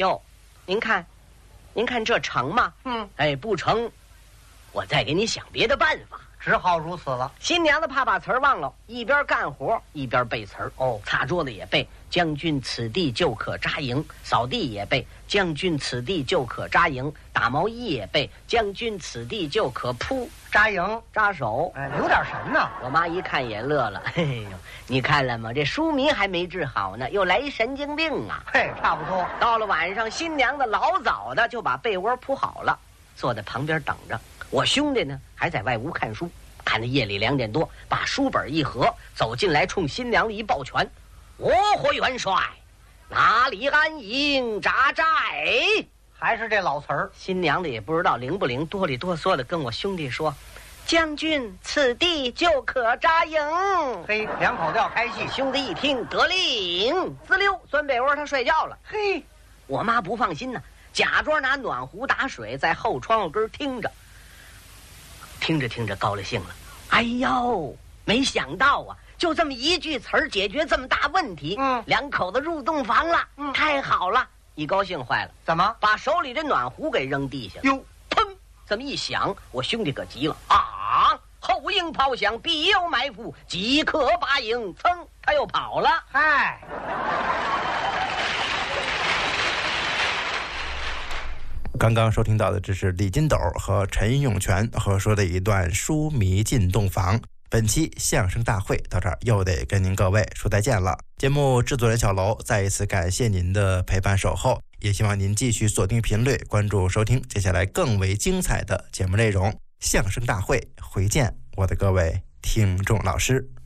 哟，您看这成吗？哎，不成，我再给你想别的办法。 只好如此了。 新娘子怕把词儿忘了，一边干活一边背词儿。擦桌子也背将军此地就可扎营，扫地也背将军此地就可扎营，打毛衣也背将军此地就可铺扎营扎手。 留点神呢。 我妈一看也乐了，嘿呦，你看了吗？这书迷还没治好呢，又来一神经病啊！ 嘿，差不多。 到了晚上，新娘子老早的就把被窝铺好了，坐在旁边等着。我兄弟呢还在外屋看书，看到夜里2点多，把书本一合，走进来冲新娘子一抱拳：“我回元帅，哪里安营扎寨？” 还是这老词儿。 新娘子也不知道灵不灵，哆里哆嗦的跟我兄弟说：“将军此地就可扎营。” 嘿，两口调开戏。 兄弟一听得令，滋溜钻被窝他睡觉了。 嘿， 我妈不放心呢，假装拿暖壶打水，在后窗户根听着。听着高了兴了，哎呦，没想到啊，就这么一句词儿解决这么大问题。两口子入洞房了，太好了！一高兴坏了， 怎么把手里这暖壶给扔地下了？ 哟， 砰！这么一响，我兄弟可急了啊！后应炮响，必有埋伏，即刻拔营。噌，他又跑了。 嗨。 刚刚收听到的这是李金斗和陈永泉合说的一段书迷进洞房。本期相声大会到这儿又得跟您各位说再见了。节目制作人小楼再一次感谢您的陪伴守候，也希望您继续锁定频率，关注收听接下来更为精彩的节目内容。相声大会回见，我的各位听众老师。